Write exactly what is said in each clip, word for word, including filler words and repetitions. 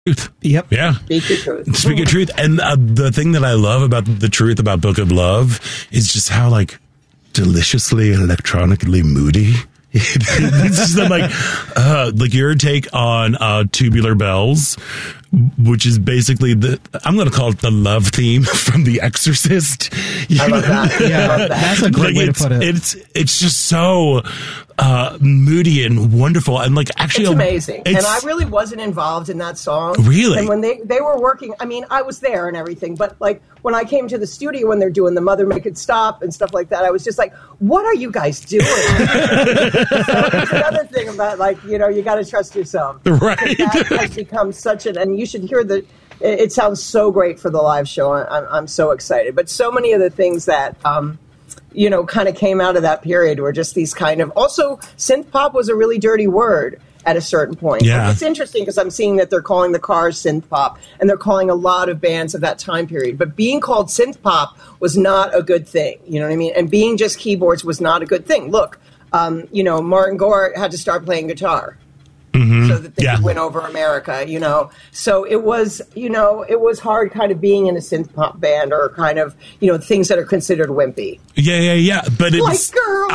Truth. Yep. Yeah. Speak the truth. Speak of truth. And uh, the thing that I love about the truth about Book of Love is just how like deliciously electronically moody. It's just I'm like, uh, like your take on uh, Tubular Bells, which is basically the, I'm going to call it the love theme from The Exorcist. You I love know? that. Yeah, I love that. that's a great Like, way to it's, put it. It's it's just so uh, moody and wonderful, and like actually, It's amazing. it's- and I really wasn't involved in that song. Really? And when they, they were working, I mean, I was there and everything, but like when I came to the studio when they're doing the Mother Make It Stop and stuff like that, I was just like, what are you guys doing? So it's another thing about like, you know, you got to trust yourself. Right. That has become such an, and you should hear the, it, it sounds so great for the live show. I'm, I'm so excited. But so many of the things that, um, you know, kind of came out of that period were just these kind of, also synth pop was a really dirty word at a certain point. Yeah. Like, it's interesting because I'm seeing that they're calling the Cars synth pop and they're calling a lot of bands of that time period. But being called synth pop was not a good thing. You know what I mean? And being just keyboards was not a good thing. Look, um, you know, Martin Gore had to start playing guitar. Mm-hmm. So that they Yeah. could win over America, you know. So it was, you know, it was hard kind of being in a synth pop band or kind of, you know, things that are considered wimpy. Yeah, yeah, yeah. But Like it's girls.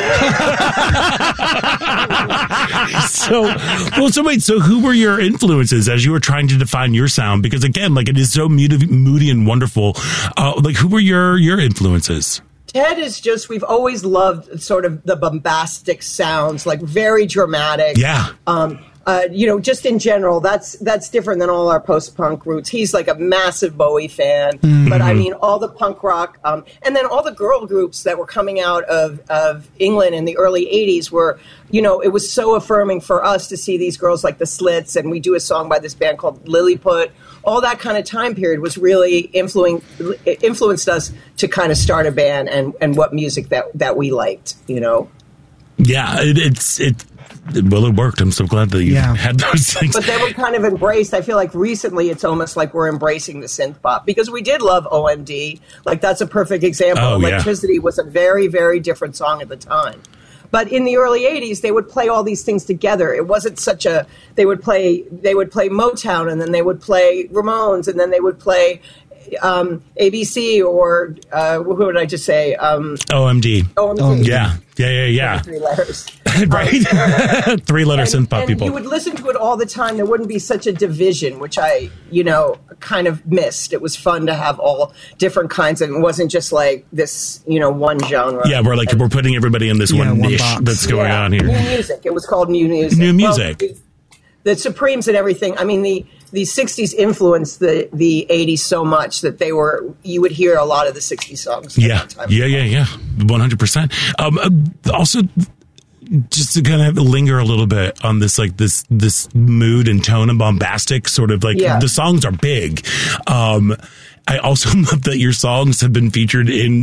I- so well. So wait. So who were your influences as you were trying to define your sound? Because again, like it is so moody, moody and wonderful. Uh, like who were your your influences? Ted is just, we've always loved sort of the bombastic sounds, like very dramatic. Yeah. Um, uh, you know, just in general, that's that's different than all our post-punk roots. He's like a massive Bowie fan. Mm-hmm. But I mean, all the punk rock, um, and then all the girl groups that were coming out of, of England in the early eighties were, you know, it was so affirming for us to see these girls like the Slits, and we do a song by this band called Lilliput. All that kind of time period was really influencing, influenced us to kind of start a band and, and what music that, that we liked, you know? Yeah, it, it's it. Well, it worked. I'm so glad that you Yeah. had those things. But they were kind of embraced. I feel like recently it's almost like we're embracing the synth pop because we did love O M D. Like that's a perfect example. Oh, yeah. Electricity was a very, very different song at the time. But in the early eighties, they would play all these things together. It wasn't such a, they would play, they would play Motown and then they would play Ramones and then they would play um, A B C or, uh, who would I just say? Um, O M D. O M D. Oh, Yeah, yeah, yeah, yeah. Three letters. Right. Three letter synth pop and people. you would listen to it all the time. There wouldn't be such a division, which I, you know, kind of missed. It was fun to have all different kinds of, it wasn't just like this, you know, one genre. Yeah, we're like, And- we're putting everybody in this Yeah, one one niche box. that's going yeah, on here. New music. It was called new music. New Well, music. the, the Supremes and everything. I mean, the, the sixties influenced the, the eighties so much that they were, you would hear a lot of the sixties songs. at Yeah, that time. yeah, yeah, yeah. one hundred percent. Um, uh, also, just to kind of linger a little bit on this, like this, this mood and tone and bombastic sort of like Yeah. the songs are big. Um, I also love that your songs have been featured in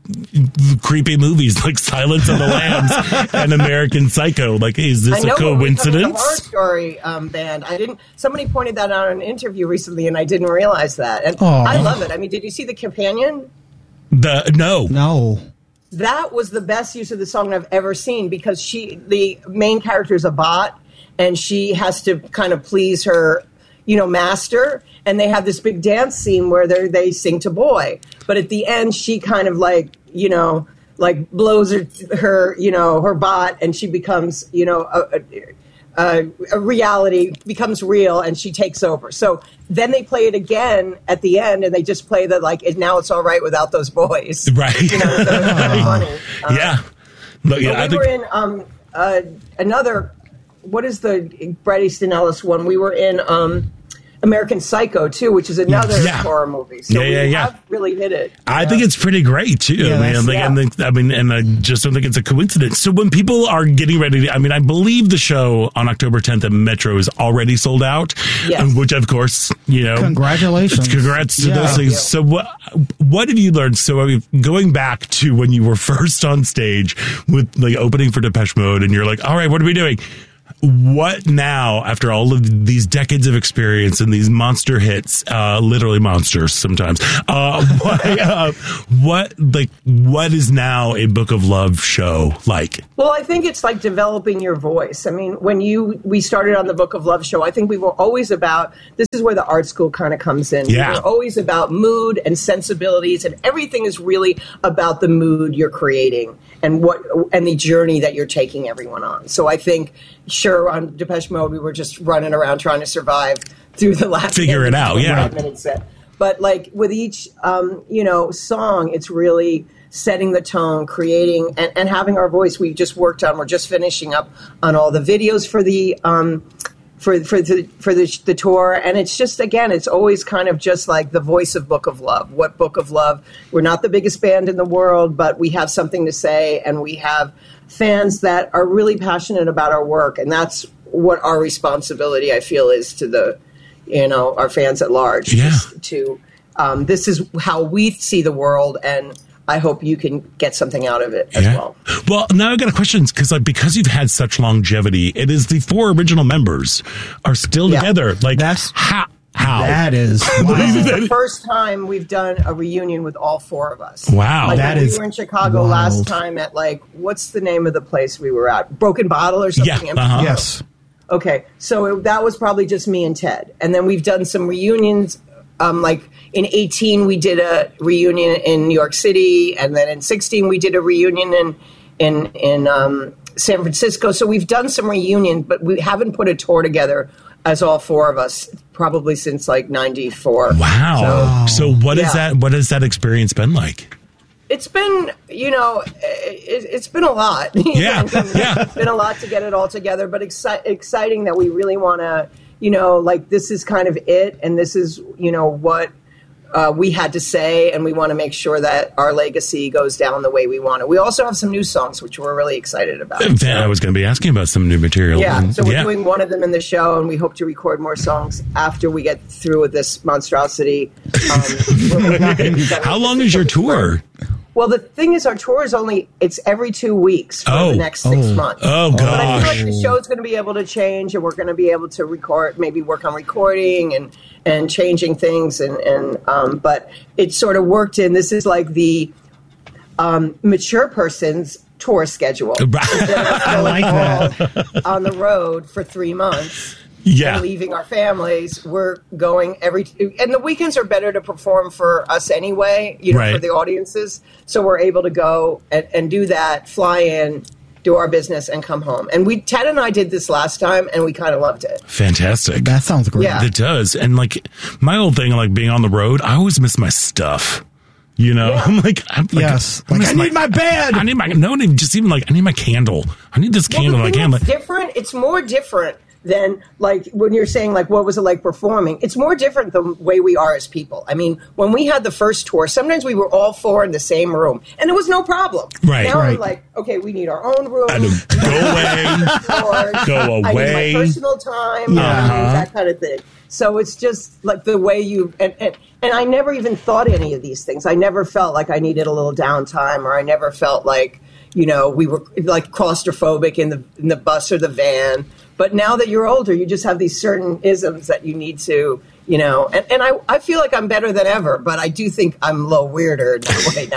creepy movies like Silence of the Lambs and American Psycho. Like, is this I know, a but we're becoming a coincidence? Horror Story um, band. I didn't. Somebody pointed that out in an interview recently, and I didn't realize that. And Aw. I love it. I mean, did you see The Companion? The no, No. That was the best use of the song I've ever seen because she, the main character, is a bot, and she has to kind of please her, you know, master. And they have this big dance scene where they they sing to Boy, but at the end, she kind of like, you know, like blows her, her you know, her bot, and she becomes, you know, a, a, a reality becomes real, and she takes over. So then they play it again at the end, and they just play the like. It, now it's all right without those boys, right? You know, so it's kind of funny. Um, yeah, Look, yeah. but I we were think in um, uh, another. What is the Bret Easton Ellis one? We were in um, American Psycho too, which is another Yeah. horror movie. So Yeah, yeah, we yeah. have really hit it. I Yeah. think it's pretty great too. Yeah, I mean, that's- like, yeah. and think, I mean, and I just don't think it's a coincidence. So when people are getting ready to, I mean, I believe the show on October tenth at Metro is already sold out. Yes. um, Which, of course, you know, Congratulations. Congrats to Yeah. those things. So what, what have you learned? So I mean, going back to when you were first on stage with like opening for Depeche Mode, and you're like, all right, what are we doing? what now, after all of these decades of experience and these monster hits, uh, literally monsters sometimes, uh, what, uh, what, like, what is now a Book of Love show like? Well, I think it's like developing your voice. I mean, when you we started on the Book of Love show, I think we were always about, this is where the art school kind of comes in. Yeah. We were always about mood and sensibilities, and everything is really about the mood you're creating and what and the journey that you're taking everyone on. So I think, sure, on Depeche Mode, we were just running around trying to survive through the last figure it out, yeah. minute set. But like with each, um, you know, song, it's really setting the tone, creating, and, and having our voice. We just worked on. We're just finishing up on all the videos for the um, for for the for the, the tour, and it's just again, it's always kind of just like the voice of Book of Love. What Book of Love? We're not the biggest band in the world, but we have something to say, and we have fans that are really passionate about our work, and that's what our responsibility, I feel, is to the, you know, our fans at large. Yeah. Just to um, this is how we see the world, and I hope you can get something out of it as yeah. well. Well, now I've got a question, because like, because you've had such longevity, it is the four original members are still Yeah. together. Like, That's- how? How? That is wow. This is the first time we've done a reunion with all four of us. Wow. Like That when is we were in Chicago wild. last time at, like, what's the name of the place we were at? Broken Bottle or something? Yeah, uh-huh. Yes. Okay, so it, that was probably just me and Ted. And then we've done some reunions. Um, like in eighteen, we did a reunion in New York City. And then in sixteen, we did a reunion in, in, in um, San Francisco. So we've done some reunions, but we haven't put a tour together as all four of us, probably since like ninety-four. Wow. So, so what is yeah. that? What has that experience been like? It's been, you know, it, it's been a lot. Yeah, yeah. It's been a lot to get it all together, but exci- exciting that we really want to, you know, like this is kind of it, and this is, you know, what uh, we had to say, and we want to make sure that our legacy goes down the way we want it. We also have some new songs, which we're really excited about. I was going to be asking about some new material. Yeah, and, so we're yeah. doing one of them in the show, and we hope to record more songs after we get through with this monstrosity. Um, we're not gonna be done How with long this is your until the tour? spring. Well, the thing is, our tour is only, it's every two weeks for Oh. the next six Oh. months. Oh, But I feel gosh. like the show's going to be able to change, and we're going to be able to record, maybe work on recording and, and changing things. And, and um, but it sort of worked in, this is like the um, mature person's tour schedule. I like that. On the road for three months. Yeah. And leaving our families, we're going every, and the weekends are better to perform for us anyway, you know, Right. for the audiences. So we're able to go and, and do that, fly in, do our business, and come home. And we, Ted and I did this last time, and we kind of loved it. Fantastic. That sounds great. Yeah. It does. And like my whole thing, like being on the road, I always miss my stuff. You know, Yeah. I'm like, I'm like, Yes. I, Like, miss I need my bed. I need my, no, even just even like, I need my candle. I need this Well, candle. the I thing can't. that's Like, different. It's more different than like when you're saying like what was it like performing. It's more different the way we are as people. I mean, when we had the first tour, sometimes we were all four in the same room, and it was no problem. Right. Now Right. I'm like, okay, we need our own room. I know, go away. Or Go I need away. my personal time. Yeah. I mean, Uh-huh. that kind of thing. So it's just like the way you and, and and I never even thought any of these things. I never felt like I needed a little downtime, or I never felt like, you know, we were like claustrophobic in the in the bus or the van. But now that you're older, you just have these certain isms that you need to, you know, and, and I, I feel like I'm better than ever, but I do think I'm a little weirder in that way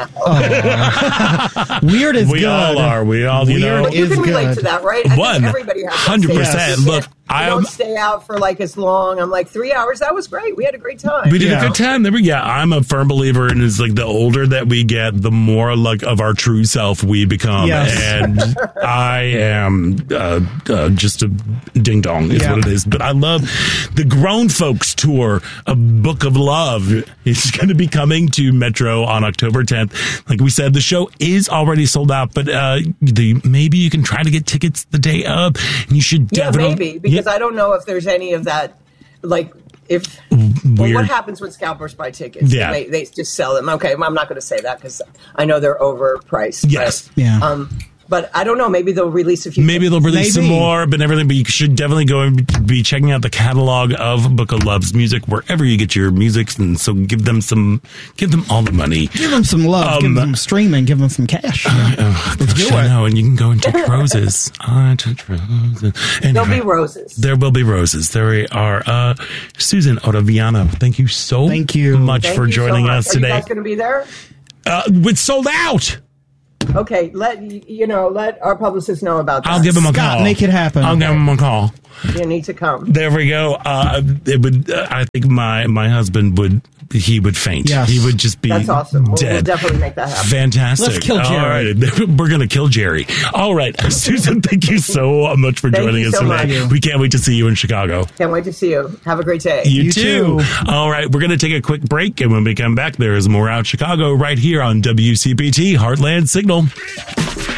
now. Weird is we good. all are. We all, you Weird know. is You can relate good. to that, right? I One think everybody has that hundred same percent. thing. Look, You I don't am. stay out for like as long. I'm like three hours. That was great. We had a great time. We did Yeah. a good time. There we go. I'm a firm believer, and it's like the older that we get, the more like of our true self we become. Yes. And I am uh, uh, just a ding dong is Yeah. what it is. But I love the grown folks tour of Book of Love. It's going to be coming to Metro on October tenth. Like we said, the show is already sold out, but uh, the maybe you can try to get tickets the day of. And you should Yeah, definitely maybe, because I don't know if there's any of that, like, if, well, Weird. what happens when scalpers buy tickets? Yeah. They, they just sell them. Okay, I'm not going to say that because I know they're overpriced. Yes. But, Yeah. Um, but I don't know. Maybe they'll release a few. Maybe things. they'll release Maybe. some more, but everything. But you should definitely go and be checking out the catalog of Book of Love's music wherever you get your music, and so give them some, give them all the money. Give them some love. Um, give them some streaming. Give them some cash. Oh, Let's gosh, do I it. know, and you can go and touch roses. I touch roses. There'll Anyway, be roses. There will be roses. There are. Uh, Susan Ottaviano, thank you so Thank you. much Thank for you so joining much. us Are today. you guys going to be there? Uh, it's sold out. Okay, let you know. Let our publicist know about that. I'll give him a Scott, call. make it happen. I'll give him a call. You need to come. There we go. Uh, it would. Uh, I think my my husband would. He would faint. Yes. He would just be That's awesome. We'll, we'll dead. definitely make that happen. Fantastic. Let's kill Jerry. All right. We're going to kill Jerry. All right. Susan, thank you so much for Thank joining you us so today. much. We can't wait to see you in Chicago. Can't wait to see you. Have a great day. You, You too. too. All right. We're going to take a quick break. And when we come back, there is more Out Chicago right here on W C P T Heartland Signal.